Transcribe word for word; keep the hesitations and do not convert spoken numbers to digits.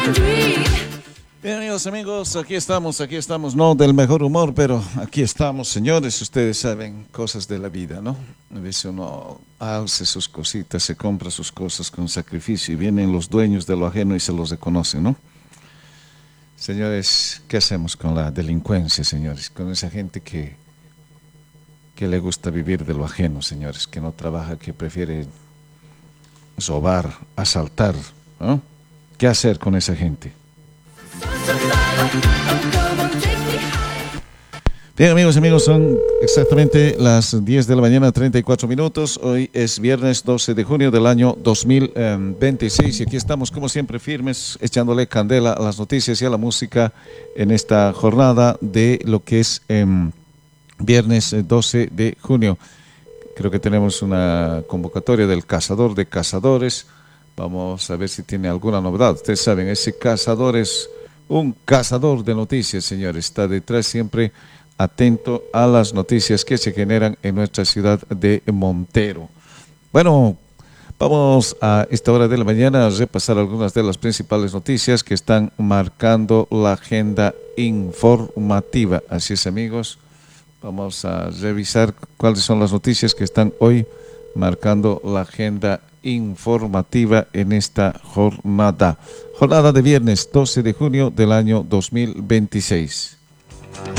Bien, amigos, amigos, aquí estamos, aquí estamos, no del mejor humor, pero aquí estamos, señores. Ustedes saben cosas de la vida, ¿no? A veces uno hace sus cositas, se compra sus cosas con sacrificio y vienen los dueños de lo ajeno y se los reconocen, ¿no? Señores, ¿qué hacemos con la delincuencia, señores? Con esa gente que, que le gusta vivir de lo ajeno, señores, que no trabaja, que prefiere robar, asaltar, ¿no? ¿Qué hacer con esa gente? Bien, amigos y amigos, son exactamente las diez de la mañana, treinta y cuatro minutos. Hoy es viernes doce de junio del año dos mil veintiséis y aquí estamos, como siempre, firmes, echándole candela a las noticias y a la música en esta jornada de lo que es eh, viernes doce de junio. Creo que tenemos una convocatoria del cazador de cazadores. Vamos a ver si tiene alguna novedad. Ustedes saben, ese cazador es un cazador de noticias, señores. Está detrás siempre atento a las noticias que se generan en nuestra ciudad de Montero. Bueno, vamos a esta hora de la mañana a repasar algunas de las principales noticias que están marcando la agenda informativa. Así es, amigos. Vamos a revisar cuáles son las noticias que están hoy marcando la agenda informativa en esta jornada. Jornada de viernes doce de junio del año dos mil veintiséis.